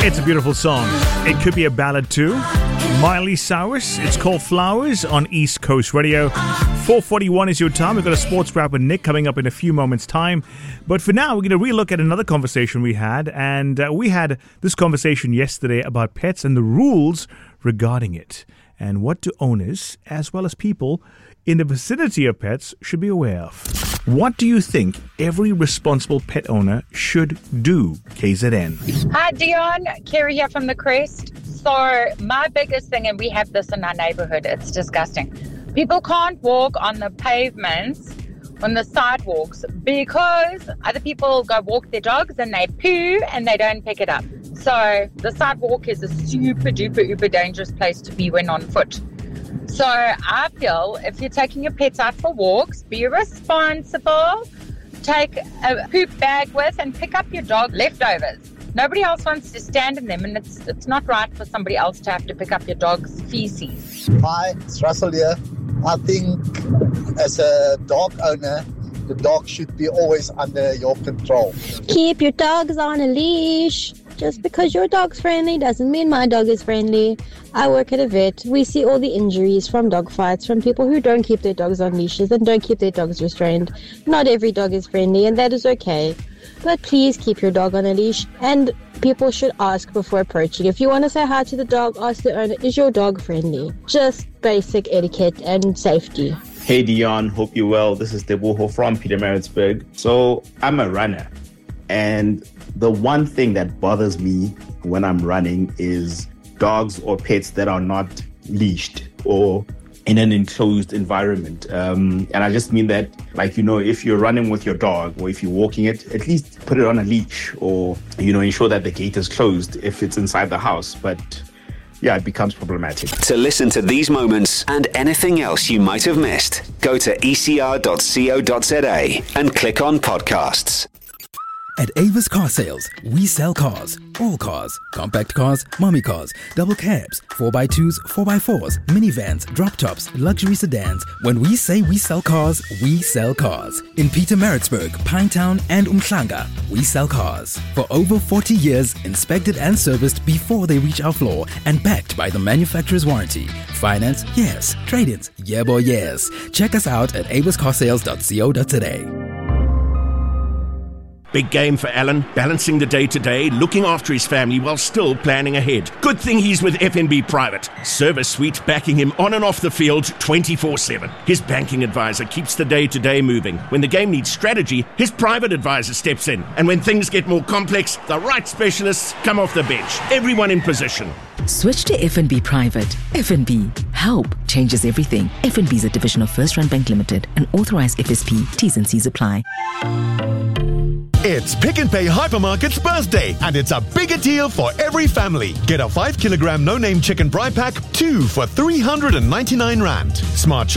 It's a beautiful song. It could be a ballad too. Miley Cyrus. It's called Flowers on East Coast Radio. 4:41 is your time. We've got a sports wrap with Nick coming up in a few moments' time. But for now, we're going to relook at another conversation we had. And we had this conversation yesterday about pets and the rules regarding it. And what do owners, as well as people in the vicinity of pets, should be aware of. What do you think every responsible pet owner should do, KZN? Hi, Dion. Kerry here from the Crest. So my biggest thing, and we have this in our neighborhood, it's disgusting. People can't walk on the pavements, on the sidewalks, because other people go walk their dogs and they poo and they don't pick it up. So the sidewalk is a super duper uber dangerous place to be when on foot. So I feel if you're taking your pets out for walks, be responsible, take a poop bag with and pick up your dog leftovers. Nobody else wants to stand in them, and it's not right for somebody else to have to pick up your dog's feces. Hi, it's Russell here. I think as a dog owner, the dog should be always under your control. Keep your dogs on a leash. Just because your dog's friendly doesn't mean my dog is friendly. I work at a vet. We see all the injuries from dog fights, from people who don't keep their dogs on leashes and don't keep their dogs restrained. Not every dog is friendly, and that is okay. But please keep your dog on a leash, and people should ask before approaching. If you want to say hi to the dog, ask the owner, is your dog friendly? Just basic etiquette and safety. Hey Dion, hope you're well. This is Deboho from Pietermaritzburg. So I'm a runner, and the one thing that bothers me when I'm running is dogs or pets that are not leashed or in an enclosed environment. And I just mean that, like, if you're running with your dog or if you're walking it, at least put it on a leash or, ensure that the gate is closed if it's inside the house. But yeah, it becomes problematic. To listen to these moments and anything else you might have missed, go to ecr.co.za and click on podcasts. At Avis Car Sales, we sell cars. All cars. Compact cars, mommy cars, double cabs, 4x2s, 4x4s, minivans, drop tops, luxury sedans. When we say we sell cars, we sell cars. In Pietermaritzburg, Pinetown, and Umhlanga, we sell cars. For over 40 years, inspected and serviced before they reach our floor and backed by the manufacturer's warranty. Finance? Yes. Trade-ins? Yeah boy, yes. Check us out at aviscarsales.co.za. Big game for Alan, balancing the day-to-day, looking after his family while still planning ahead. Good thing he's with FNB Private. Service suite backing him on and off the field 24/7. His banking advisor keeps the day-to-day moving. When the game needs strategy, his private advisor steps in. And when things get more complex, the right specialists come off the bench. Everyone in position. Switch to FNB Private. FNB. Help changes everything. FNB is a division of First Rand Bank Limited, an authorized FSP. T's and C's apply. It's Pick n Pay Hypermarket's birthday, and it's a bigger deal for every family. Get a 5 kilogram no-name chicken braai pack, 2 for 399 Rand. Smart